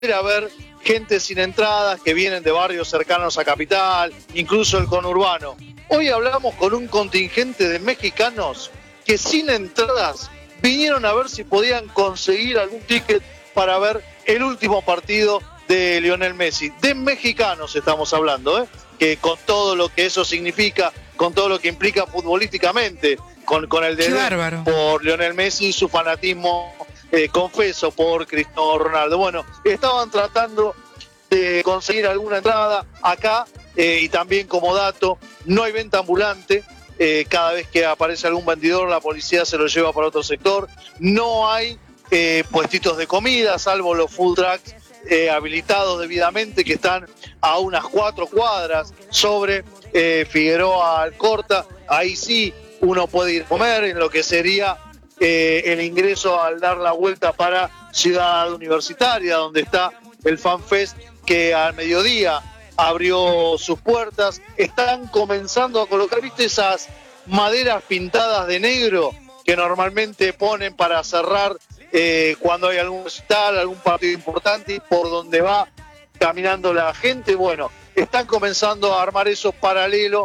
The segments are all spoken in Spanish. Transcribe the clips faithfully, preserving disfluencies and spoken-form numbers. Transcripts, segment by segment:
a ver gente sin entradas que vienen de barrios cercanos a Capital, incluso el conurbano. Hoy hablamos con un contingente de mexicanos que sin entradas vinieron a ver si podían conseguir algún ticket para ver el último partido de Lionel Messi. De mexicanos estamos hablando, ¿eh? Que con todo lo que eso significa, con todo lo que implica futbolísticamente, con, con el desdén por Lionel Messi y su fanatismo eh, confeso por Cristiano Ronaldo. Bueno, estaban tratando de conseguir alguna entrada acá eh, y también como dato, no hay venta ambulante. Eh, cada vez que aparece algún vendedor, la policía se lo lleva para otro sector. No hay eh, puestitos de comida, salvo los food trucks eh, habilitados debidamente, que están a unas cuatro cuadras sobre eh, Figueroa Alcorta. Ahí sí uno puede ir a comer en lo que sería eh, el ingreso al dar la vuelta para Ciudad Universitaria, donde está el FanFest, que al mediodía abrió sus puertas. Están comenzando a colocar, ¿viste esas maderas pintadas de negro que normalmente ponen para cerrar eh, cuando hay algún recital, algún partido importante, y por donde va caminando la gente? Bueno, están comenzando a armar eso paralelo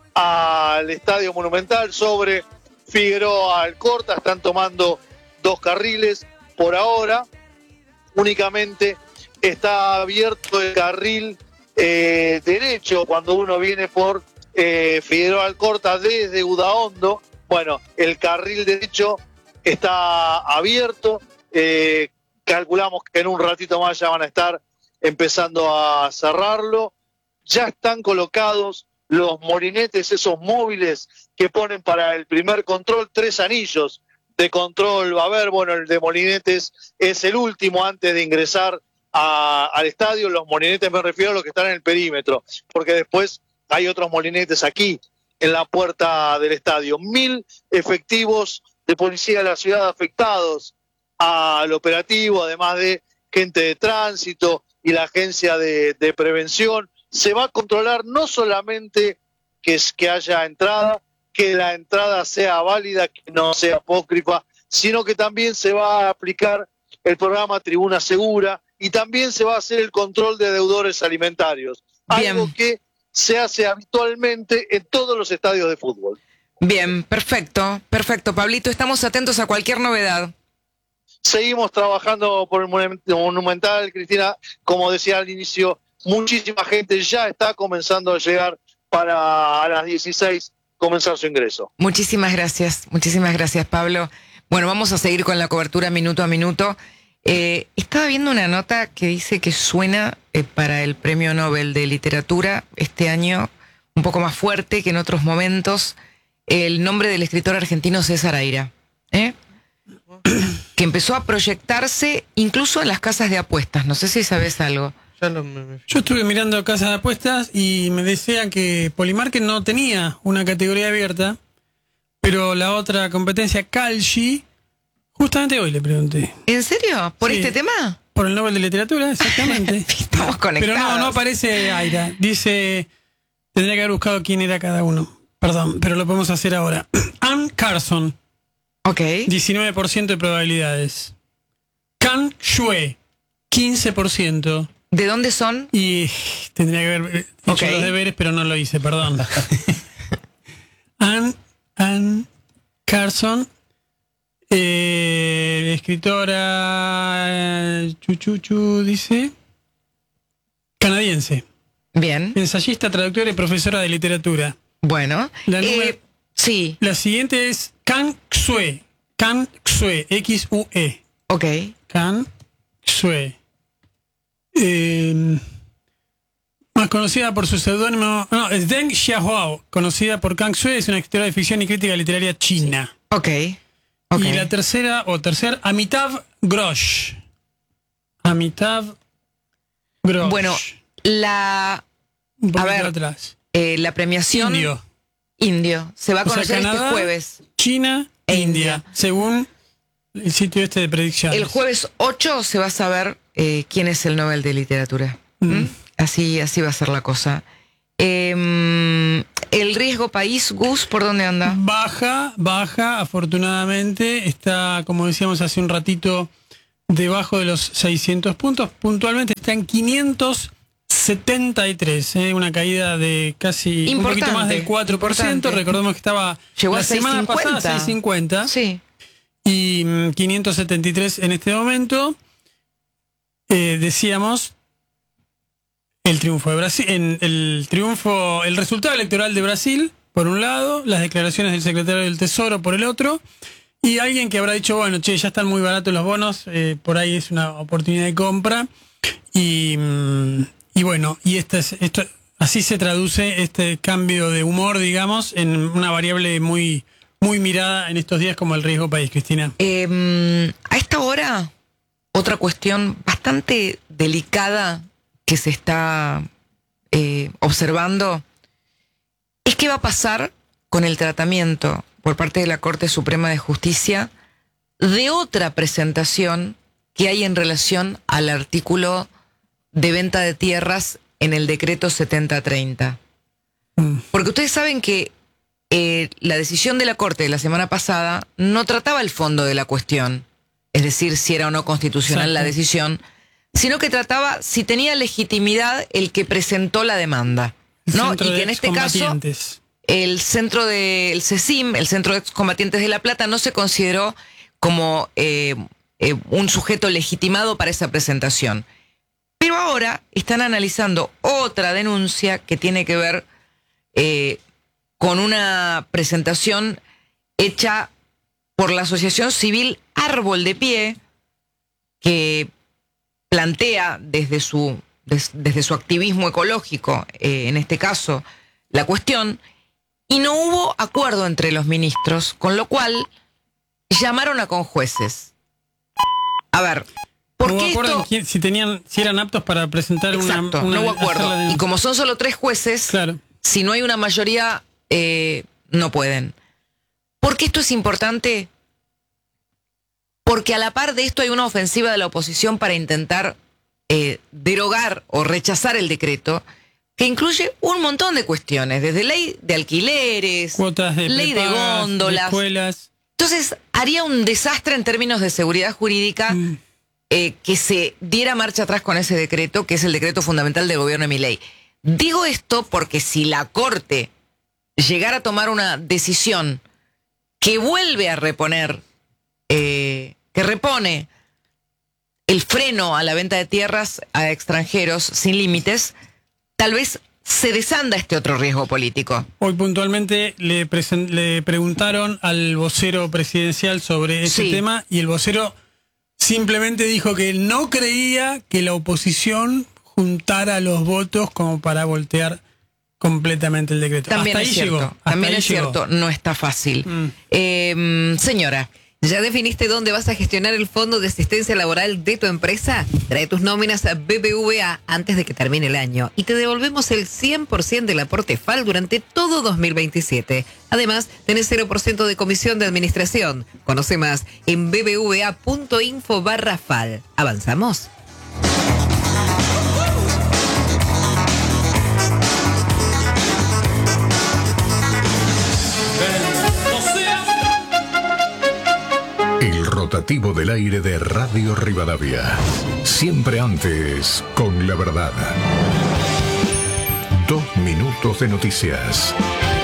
al Estadio Monumental sobre Figueroa Alcorta. Están tomando dos carriles por ahora. Únicamente está abierto el carril eh, derecho cuando uno viene por eh, Figueroa Alcorta desde Udaondo. Bueno, el carril derecho está abierto. Eh, calculamos que en un ratito más ya van a estar empezando a cerrarlo. Ya están colocados los molinetes, esos móviles que ponen para el primer control. Tres anillos de control va a haber. Bueno, el de molinetes es el último antes de ingresar a, al estadio. Los molinetes me refiero a los que están en el perímetro, porque después hay otros molinetes aquí en la puerta del estadio. Mil efectivos de policía de la ciudad afectados al operativo, además de gente de tránsito y la agencia de, de prevención. Se va a controlar no solamente que, es, que haya entrada, que la entrada sea válida, que no sea apócrifa, sino que también se va a aplicar el programa Tribuna Segura y también se va a hacer el control de deudores alimentarios. Bien. Algo que se hace habitualmente en todos los estadios de fútbol. Bien, perfecto, perfecto. Pablito, estamos atentos a cualquier novedad. Seguimos trabajando por el Monumental, Cristina, como decía al inicio, muchísima gente ya está comenzando a llegar para a las dieciséis comenzar su ingreso. Muchísimas gracias, muchísimas gracias, Pablo. Bueno, vamos a seguir con la cobertura minuto a minuto. Eh, estaba viendo una nota que dice que suena eh, para el Premio Nobel de Literatura este año un poco más fuerte que en otros momentos, el nombre del escritor argentino César Aira, ¿eh? que empezó a proyectarse incluso en las casas de apuestas. No sé si sabes algo. Yo estuve mirando casas de apuestas y me decían que Polymarket no tenía una categoría abierta, pero la otra competencia, Kalshi, justamente hoy le pregunté. ¿En serio? ¿Por sí, este tema? Por el Nobel de Literatura, exactamente. Estamos conectados. Pero no, no aparece Aira. Dice, tendría que haber buscado quién era cada uno. Perdón, pero lo podemos hacer ahora. Anne Carson. Ok. diecinueve por ciento de probabilidades. Kang Shui, quince por ciento. ¿De dónde son? Y tendría que haber hecho okay. los deberes, pero no lo hice, perdón. Anne, Anne Carson, eh, escritora Chuchuchu, dice, canadiense. Bien. Ensayista, traductora y profesora de literatura. Bueno. La, eh, número, sí. la siguiente es Kang Xue. Kang Xue, X U E. Ok. Kang Xue. Eh, más conocida por su seudónimo, no, es Deng Xiaohua, conocida por Kang Xue, es una escritora de ficción y crítica literaria china. Ok. Okay. Y la tercera, o tercer, Amitav Ghosh. Amitav Ghosh. Bueno, la un poquito a ver, atrás. Eh, la premiación Indio. Indio se va a conocer, o sea, Canadá, este jueves. China e India, India, según el sitio este de predicciones. El jueves ocho se va a saber eh, quién es el Nobel de Literatura. Mm. ¿Mm? Así, así va a ser la cosa. Eh, el riesgo país, Gus, ¿por dónde anda? Baja, baja, afortunadamente. Está, como decíamos hace un ratito, debajo de los seiscientos puntos. Puntualmente está en quinientos setenta y tres, ¿eh? Una caída de casi importante, un poquito más del cuatro por ciento. Importante. Recordemos que estaba Llegó la a semana seiscientos cincuenta. pasada seiscientos cincuenta Sí. y mm, quinientos setenta y tres en este momento. Eh, decíamos el triunfo de Brasil, en el triunfo, el resultado electoral de Brasil, por un lado, las declaraciones del secretario del Tesoro por el otro, y alguien que habrá dicho, bueno, che, ya están muy baratos los bonos, eh, por ahí es una oportunidad de compra, y, y bueno, y esta es, esto, así se traduce este cambio de humor, digamos, en una variable muy, muy mirada en estos días como el riesgo país, Cristina. Eh, a esta hora, otra cuestión bastante delicada que se está eh, observando es qué va a pasar con el tratamiento por parte de la Corte Suprema de Justicia de otra presentación que hay en relación al artículo de venta de tierras en el decreto setenta treinta. Mm. Porque ustedes saben que eh, la decisión de la Corte de la semana pasada no trataba el fondo de la cuestión, es decir, si era o no constitucional Exacto. la decisión, sino que trataba si tenía legitimidad el que presentó la demanda, ¿no? Centro Y de que en este caso excombatientes. el centro del CECIM, el Centro de Excombatientes de La Plata, no se consideró como eh, eh, un sujeto legitimado para esa presentación. Pero ahora están analizando otra denuncia que tiene que ver eh, con una presentación hecha por la Asociación Civil Árbol de Pie, que plantea desde su, des, desde su activismo ecológico, eh, en este caso, la cuestión, y no hubo acuerdo entre los ministros, con lo cual llamaron a conjueces. A ver, ¿por ¿No qué acuerdan esto? quién- si tenían, si eran aptos para presentar una, Exacto, una- no hubo hacer la acuerdo. denuncia? Y como son solo tres jueces, Claro. si no hay una mayoría, eh, no pueden. ¿Por qué esto es importante? Porque a la par de esto hay una ofensiva de la oposición para intentar eh, derogar o rechazar el decreto, que incluye un montón de cuestiones, desde ley de alquileres, Cuotas de ley de prepagas, góndolas. de escuelas. Entonces haría un desastre en términos de seguridad jurídica Mm. eh, que se diera marcha atrás con ese decreto, que es el decreto fundamental del gobierno de Milei. Digo esto porque si la Corte llegara a tomar una decisión que vuelve a reponer, eh, que repone el freno a la venta de tierras a extranjeros sin límites, tal vez se desanda este otro riesgo político. Hoy puntualmente le, presen- le preguntaron al vocero presidencial sobre ese Sí. tema y el vocero simplemente dijo que no creía que la oposición juntara los votos como para voltear completamente el decreto. También Hasta es ahí cierto, llegó. hasta también ahí es llegó. cierto, no está fácil. Mm. Eh, señora, ¿Ya definiste dónde vas a gestionar el fondo de asistencia laboral de tu empresa? Trae tus nóminas a B B V A antes de que termine el año y te devolvemos el cien por ciento del aporte F A L durante todo dos mil veintisiete. Además, tenés cero por ciento de comisión de administración. Conoce más en bbva.info barra F A L. ¿Avanzamos? El rotativo del aire de Radio Rivadavia. Siempre antes, con la verdad. Dos minutos de noticias.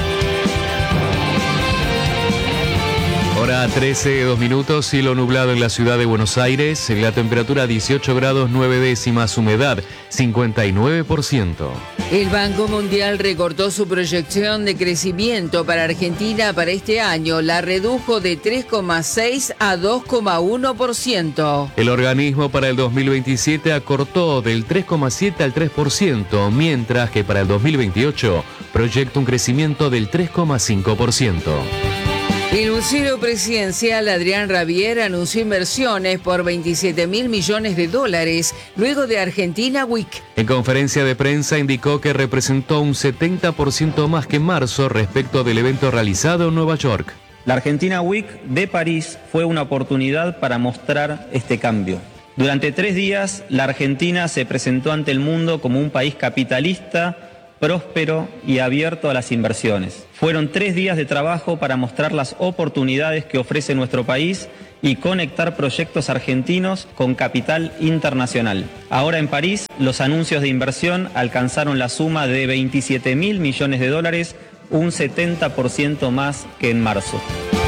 Hora trece, dos minutos, cielo nublado en la ciudad de Buenos Aires, la temperatura dieciocho grados nueve décimas, humedad cincuenta y nueve por ciento. El Banco Mundial recortó su proyección de crecimiento para Argentina para este año, la redujo de tres coma seis a dos coma uno por ciento. El organismo para el dos mil veintisiete acortó del tres coma siete al tres por ciento, mientras que para el dos mil veintiocho proyecta un crecimiento del tres coma cinco por ciento. El vocero presidencial Adrián Rabier anunció inversiones por veintisiete mil millones de dólares luego de Argentina Week. En conferencia de prensa indicó que representó un setenta por ciento más que en marzo respecto del evento realizado en Nueva York. La Argentina Week de París fue una oportunidad para mostrar este cambio. Durante tres días, la Argentina se presentó ante el mundo como un país capitalista, próspero y abierto a las inversiones. Fueron tres días de trabajo para mostrar las oportunidades que ofrece nuestro país y conectar proyectos argentinos con capital internacional. Ahora en París, los anuncios de inversión alcanzaron la suma de veintisiete mil millones de dólares, un setenta por ciento más que en marzo.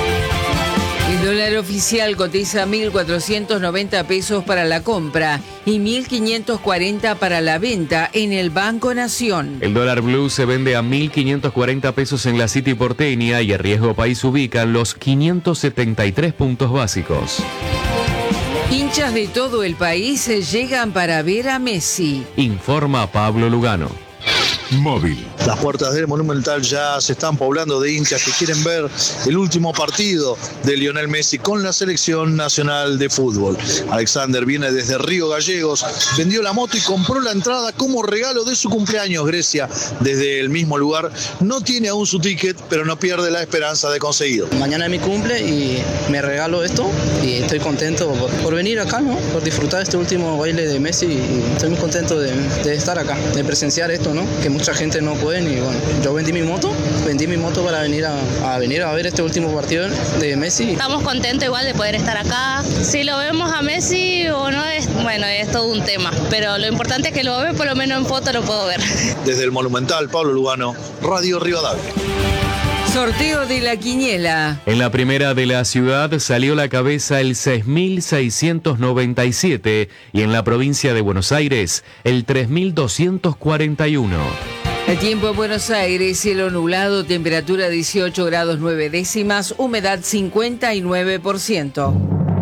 El dólar oficial cotiza mil cuatrocientos noventa pesos para la compra y mil quinientos cuarenta para la venta en el Banco Nación. El dólar blue se vende a mil quinientos cuarenta pesos en la City porteña y a riesgo país ubican los quinientos setenta y tres puntos básicos. Hinchas de todo el país llegan para ver a Messi. Informa Pablo Lugano. Móvil. Las puertas del Monumental ya se están poblando de hinchas que quieren ver el último partido de Lionel Messi con la selección nacional de fútbol. Alexander viene desde Río Gallegos, vendió la moto y compró la entrada como regalo de su cumpleaños. Grecia, desde el mismo lugar, no tiene aún su ticket, pero no pierde la esperanza de conseguirlo. Mañana es mi cumple y me regalo esto y estoy contento por, por venir acá, ¿no? Por disfrutar este último baile de Messi y estoy muy contento de, de estar acá, de presenciar esto, ¿no? Que mucha gente no puede y bueno, yo vendí mi moto, vendí mi moto para venir a, a venir a ver este último partido de Messi. Estamos contentos igual de poder estar acá. Si lo vemos a Messi o no, es, bueno, es todo un tema, pero lo importante es que lo ve, por lo menos en foto lo puedo ver. Desde el Monumental, Pablo Lugano, Radio Rivadavia. Sorteo de la quiniela. En la primera de la ciudad salió la cabeza el seis mil seiscientos noventa y siete y en la provincia de Buenos Aires el tres mil doscientos cuarenta y uno. El tiempo en Buenos Aires, cielo nublado, temperatura dieciocho grados nueve décimas, humedad cincuenta y nueve por ciento.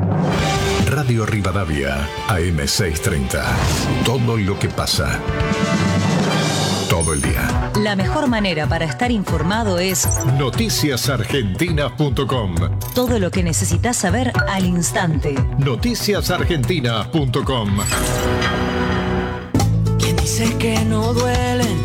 Radio Rivadavia, A M seiscientos treinta. Todo lo que pasa. Todo el día. La mejor manera para estar informado es noticias argentinas punto com. Todo lo que necesitas saber al instante. noticias argentinas punto com. ¿Quién dice que no duelen